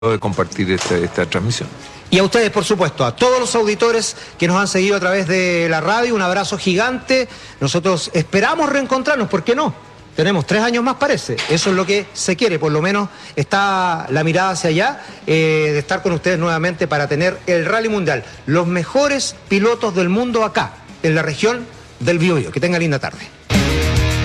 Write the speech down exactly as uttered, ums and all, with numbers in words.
de compartir esta, esta transmisión. Y a ustedes, por supuesto, a todos los auditores que nos han seguido a través de la radio, un abrazo gigante. Nosotros esperamos reencontrarnos, ¿por qué no? Tenemos tres años más, parece. Eso es lo que se quiere, por lo menos está la mirada hacia allá, eh, de estar con ustedes nuevamente para tener el Rally Mundial. Los mejores pilotos del mundo acá, en la región del Biobío. Que tengan linda tarde.